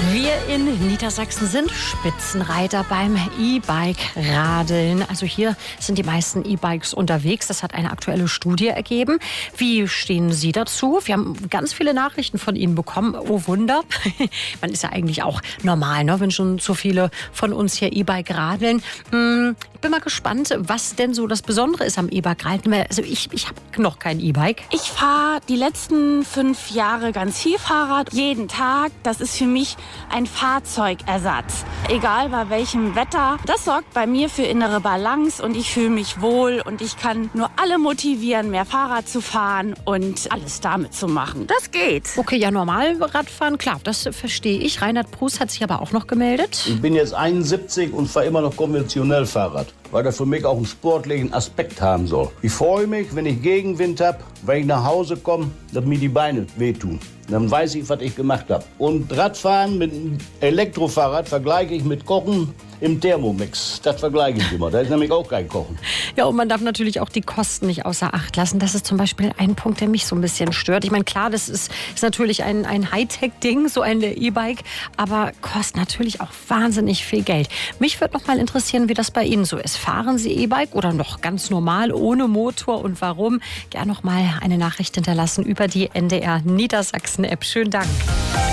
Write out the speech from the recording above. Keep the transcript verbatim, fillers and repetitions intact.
Wir in Niedersachsen sind Spitzenreiter beim E-Bike-Radeln. Also hier sind die meisten E-Bikes unterwegs. Das hat eine aktuelle Studie ergeben. Wie stehen Sie dazu? Wir haben ganz viele Nachrichten von Ihnen bekommen. Oh Wunder. Man ist ja eigentlich auch normal, ne? Wenn schon so viele von uns hier E-Bike radeln. Ich bin mal gespannt, was denn so das Besondere ist am E-Bike-Radeln. Also ich, ich habe noch kein E-Bike. Ich fahre die letzten fünf Jahre ganz viel Fahrrad, jeden Tag. Das ist für mich ein Fahrzeugersatz, egal bei welchem Wetter. Das sorgt bei mir für innere Balance und ich fühle mich wohl und ich kann nur alle motivieren, mehr Fahrrad zu fahren und alles damit zu machen. Das geht. Okay, ja, normal Radfahren, klar, das verstehe ich. Reinhard Prus hat sich aber auch noch gemeldet. Ich bin jetzt einundsiebzig und fahre immer noch konventionell Fahrrad, weil das für mich auch einen sportlichen Aspekt haben soll. Ich freue mich, wenn ich Gegenwind habe, wenn ich nach Hause komme, dass mir die Beine wehtun. Dann weiß ich, was ich gemacht habe. Und Radfahren mit einem Elektrofahrrad vergleiche ich mit Kochen im Thermomix. Das vergleiche ich immer. Da ist nämlich auch kein Kochen. Ja, und man darf natürlich auch die Kosten nicht außer Acht lassen. Das ist zum Beispiel ein Punkt, der mich so ein bisschen stört. Ich meine, klar, das ist, ist natürlich ein, ein Hightech-Ding, so ein E-Bike, aber kostet natürlich auch wahnsinnig viel Geld. Mich würde noch mal interessieren, wie das bei Ihnen so ist. Fahren Sie E-Bike oder noch ganz normal, ohne Motor und warum? Gerne noch mal eine Nachricht hinterlassen über die N D R Niedersachsen-App. Schönen Dank.